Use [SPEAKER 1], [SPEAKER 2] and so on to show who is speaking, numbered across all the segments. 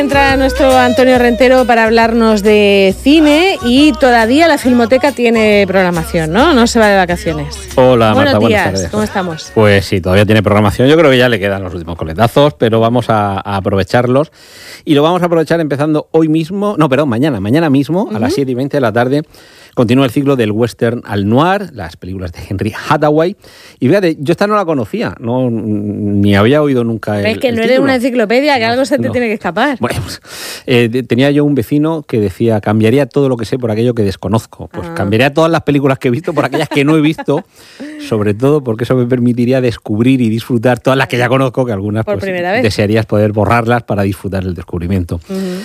[SPEAKER 1] Entra nuestro Antonio Rentero para hablarnos de cine y todavía la Filmoteca tiene programación, ¿no? No se va de vacaciones.
[SPEAKER 2] Hola,
[SPEAKER 1] Buenos
[SPEAKER 2] Marta,
[SPEAKER 1] días,
[SPEAKER 2] buenas tardes.
[SPEAKER 1] ¿cómo estamos?
[SPEAKER 2] Pues sí, todavía tiene programación. Yo creo que ya le quedan los últimos coletazos, pero vamos a aprovecharlos. Y lo vamos a aprovechar empezando hoy mismo, mañana mismo, a las 7:20 de la tarde. Continúa el ciclo del western al noir, las películas de Henry Hathaway. Y fíjate, yo esta no la conocía, ni había oído nunca
[SPEAKER 1] Es que no eres una enciclopedia, que algo se te tiene que escapar.
[SPEAKER 2] Bueno, pues, tenía yo un vecino que decía, cambiaría todo lo que sé por aquello que desconozco. Pues cambiaría todas las películas que he visto por aquellas que no he visto, sobre todo porque eso me permitiría descubrir y disfrutar todas las que ya conozco, que algunas
[SPEAKER 1] por
[SPEAKER 2] pues,
[SPEAKER 1] primera vez
[SPEAKER 2] desearías poder borrarlas para disfrutar el descubrimiento.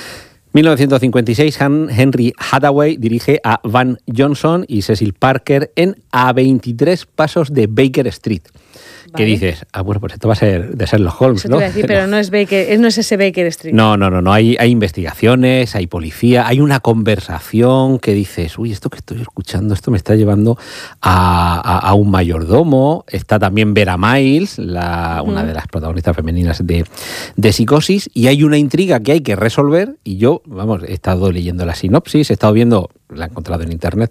[SPEAKER 2] 1956, Henry Hathaway dirige a Van Johnson y Cecil Parker en A 23 pasos de Baker Street. ¿Qué dices? Bueno, pues esto va a ser de Sherlock Holmes,
[SPEAKER 1] eso te iba a decir, pero no es ese Baker Street.
[SPEAKER 2] No. Hay investigaciones, hay policía, hay una conversación que dices, uy, esto que estoy escuchando, esto me está llevando a un mayordomo. Está también Vera Miles, una de las protagonistas femeninas de Psicosis, y hay una intriga que hay que resolver. Y yo, he estado leyendo la sinopsis, he estado viendo, la he encontrado en internet,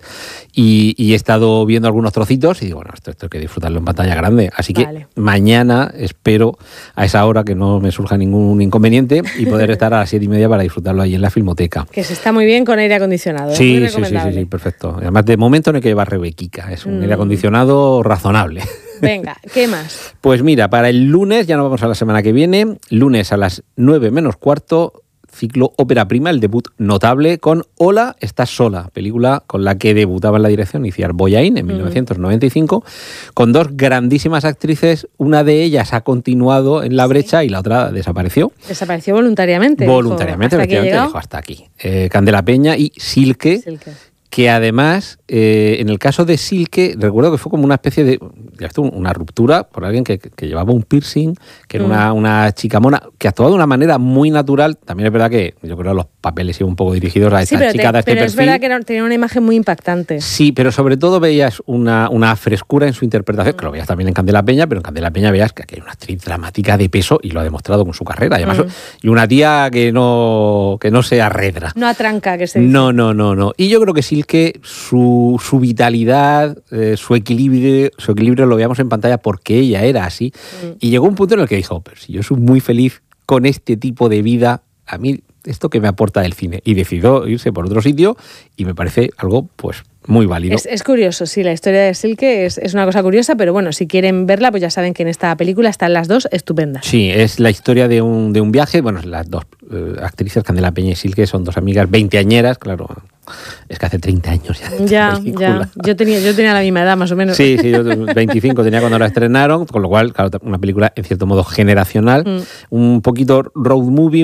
[SPEAKER 2] y he estado viendo algunos trocitos y digo, bueno, esto hay que disfrutarlo en pantalla grande. Así que mañana espero a esa hora que no me surja ningún inconveniente y poder estar a las 7:30 para disfrutarlo ahí en la Filmoteca.
[SPEAKER 1] Que se está muy bien con aire acondicionado.
[SPEAKER 2] Sí, perfecto. Además, de momento no hay que llevar Rebequica, es un aire acondicionado razonable.
[SPEAKER 1] Venga, ¿qué más?
[SPEAKER 2] Pues mira, para el lunes, ya nos vamos a la semana que viene, lunes a las 9 menos cuarto, ciclo ópera prima, el debut notable con Hola, estás sola, película con la que debutaba en la dirección Iciar Bollaín en 1995, con dos grandísimas actrices. Una de ellas ha continuado en la brecha y la otra desapareció.
[SPEAKER 1] Desapareció voluntariamente.
[SPEAKER 2] Voluntariamente, dijo hasta aquí. Candela Peña y Silke. Que además, en el caso de Silke, recuerdo que fue como una especie de una ruptura por alguien que llevaba un piercing, que era una chica mona, que actuaba de una manera muy natural. También es verdad que yo creo que los papeles iban un poco dirigidos a esta chica de este perfil.
[SPEAKER 1] Pero es verdad que tenía una imagen muy impactante.
[SPEAKER 2] Sí, pero sobre todo veías una frescura en su interpretación, que lo veías también en Candela Peña, pero en Candela Peña veías que aquí hay una actriz dramática de peso y lo ha demostrado con su carrera. Además, y una tía que no se arredra.
[SPEAKER 1] No atranca, que se dice.
[SPEAKER 2] No. Y yo creo que Silke, su vitalidad, su equilibrio lo veíamos en pantalla porque ella era así. Y llegó un punto en el que dijo, pero si yo soy muy feliz con este tipo de vida, a mí esto que me aporta el cine. Y decidió irse por otro sitio y me parece algo pues muy válido.
[SPEAKER 1] Es curioso, sí, la historia de Silke es una cosa curiosa, pero bueno, si quieren verla, pues ya saben que en esta película están las dos estupendas.
[SPEAKER 2] Sí, es la historia de un viaje. Bueno, las dos actrices, Candela Peña y Silke, son dos amigas veinteañeras, claro. Es que hace 30 años ya.
[SPEAKER 1] Ya. Yo tenía la misma edad, más o menos.
[SPEAKER 2] Sí, yo 25 tenía cuando la estrenaron, con lo cual, claro, una película en cierto modo generacional, un poquito road movie,